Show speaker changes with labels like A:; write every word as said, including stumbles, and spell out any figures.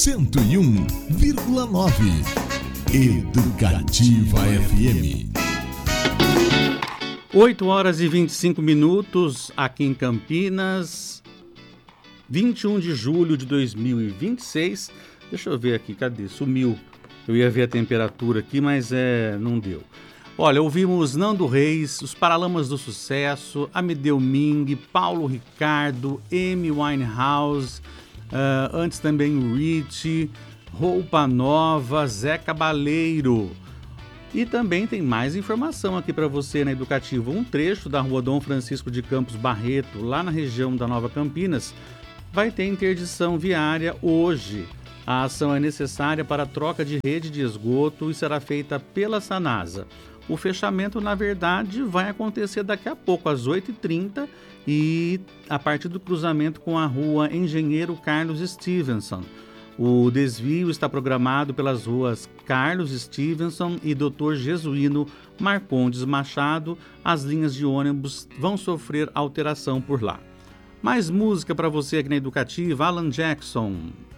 A: cento e um vírgula nove. Educativa F M.
B: oito horas e vinte e cinco minutos aqui em Campinas, vinte e um de julho de dois mil e vinte e seis. Deixa eu ver aqui, cadê? Sumiu. Eu ia ver a temperatura aqui, mas é, não deu. Olha, ouvimos Nando Reis, Os Paralamas do Sucesso, Amedeo Ming, Paulo Ricardo, Amy Winehouse, uh, antes também o Rich, Roupa Nova, Zé Cabaleiro. E também tem mais informação aqui para você na Educativa. Um trecho da Rua Dom Francisco de Campos Barreto, lá na região da Nova Campinas, vai ter interdição viária hoje. A ação é necessária para a troca de rede de esgoto e será feita pela Sanasa. O fechamento, na verdade, vai acontecer daqui a pouco, às oito e trinta, e a partir do cruzamento com a Rua Engenheiro Carlos Stevenson. O desvio está programado pelas ruas Carlos Stevenson e doutor Jesuíno Marcondes Machado. As linhas de ônibus vão sofrer alteração por lá. Mais música para você aqui na Educativa, Alan Jackson.